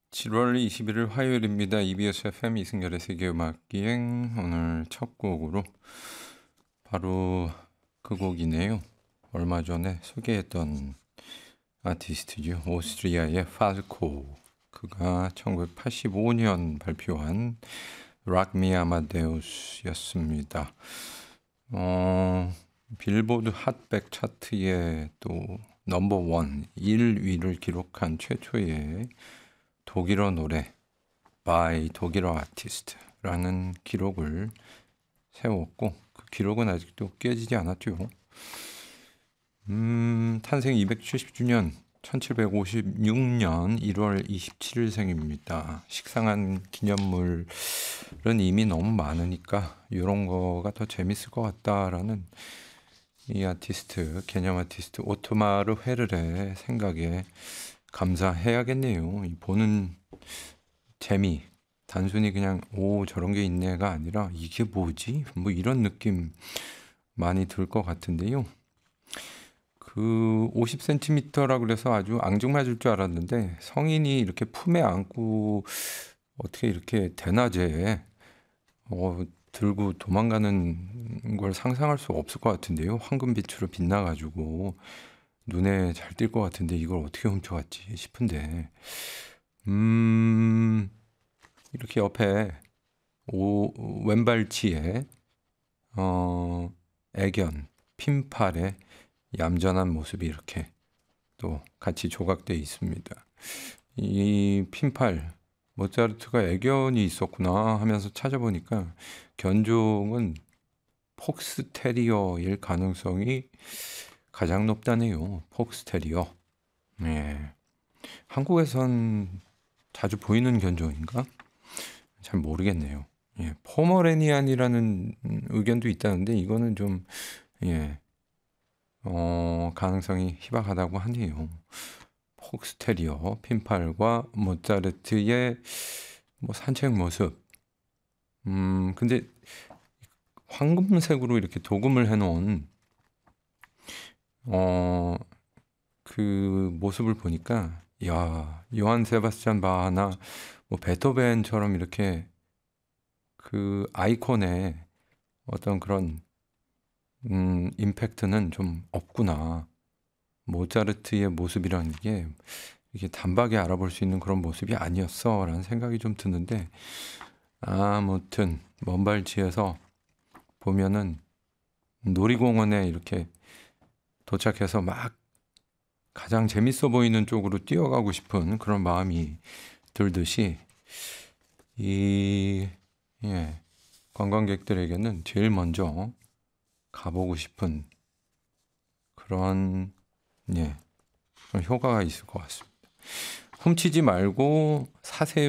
7월 21일 화요일입니다. EBS FM 이승열의 세계음악기행 오늘 첫 곡으로 바로 그 곡이네요. 얼마 전에 소개했던 아티스트죠. 오스트리아의 팔코. 그가 1985년 발표한 Rock Me Amadeus였습니다. 빌보드 핫백 차트에 또 넘버원 1위를 기록한 최초의 독일어 노래 by 독일어 아티스트라는 기록을 세웠고 그 기록은 아직도 깨지지 않았죠. 탄생 270주년 1756년 1월 27일생입니다. 식상한 기념물은 이미 너무 많으니까 이런 거가 더 재밌을 것 같다라는 이 아티스트, 개념 아티스트 오토마르 헤르의 생각에 감사해야겠네요. 이 보는 재미, 단순히 그냥 오 저런 게 있네가 아니라 이게 뭐지? 뭐 이런 느낌 많이 들 것 같은데요. 그 50cm라 그래서 아주 앙증맞을 줄 알았는데 성인이 이렇게 품에 안고 어떻게 이렇게 대낮에 들고 도망가는 걸 상상할 수 없을 것 같은데요. 황금빛으로 빛나가지고 눈에 잘 띌 것 같은데 이걸 어떻게 훔쳐갔지 싶은데 이렇게 옆에 왼발치에 애견 핀팔의 얌전한 모습이 이렇게 또 같이 조각되어 있습니다. 이 핀팔 모차르트가 애견이 있었구나 하면서 찾아보니까 견종은 폭스테리어일 가능성이 가장 높다네요. 폭스테리어. 예. 한국에선 자주 보이는 견종인가? 잘 모르겠네요. 예. 포머레니안이라는 의견도 있다는데 이거는 좀 가능성이 희박하다고 하네요. 폭스테리어, 핀팔과 모차르트의 뭐 산책 모습. 근데 황금색으로 이렇게 도금을 해놓은 그 모습을 보니까 야 요한 세바스찬 바하나 뭐 베토벤처럼 이렇게 그 아이콘의 어떤 그런 임팩트는 좀 없구나. 모차르트의 모습이라는 게 이게 단박에 알아볼 수 있는 그런 모습이 아니었어라는 생각이 좀 드는데 아무튼 먼발치에서 보면은 놀이공원에 이렇게 도착해서 막 가장 재밌어 보이는 쪽으로 뛰어가고 싶은 그런 마음이 들듯이 이 관광객들에게는 제일 먼저 가보고 싶은 그런 그런 효과가 있을 것 같습니다. 훔치지 말고 사세요.